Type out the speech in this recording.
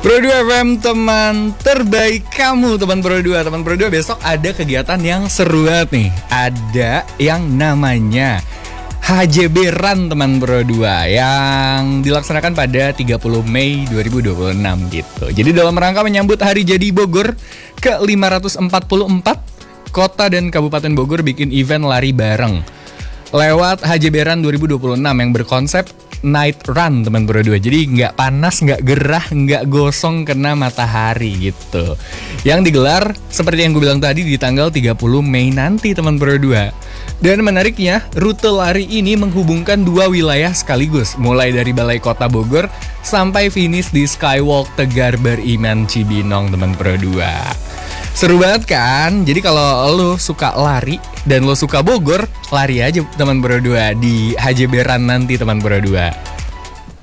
Pro 2 FM, teman terbaik kamu, teman Pro 2. Teman Pro 2, besok ada kegiatan yang seru banget nih. Ada yang namanya HJB Run, teman Pro 2, yang dilaksanakan pada 30 Mei 2026 gitu. Jadi dalam rangka menyambut Hari Jadi Bogor ke-544, Kota dan Kabupaten Bogor bikin event lari bareng lewat HJB Run 2026 yang berkonsep Night Run, teman Pro 2. Jadi nggak panas, nggak gerah, nggak gosong kena matahari gitu. Yang digelar seperti yang gue bilang tadi di tanggal 30 Mei nanti, teman Pro 2. Dan menariknya, rute lari ini menghubungkan dua wilayah sekaligus, mulai dari Balai Kota Bogor sampai finish di Skywalk Tegar Beriman Cibinong, teman Pro 2. Seru banget kan? Jadi kalau lo suka lari dan lo suka Bogor, lari aja teman Pro 2 di HJB Run nanti, teman Pro 2.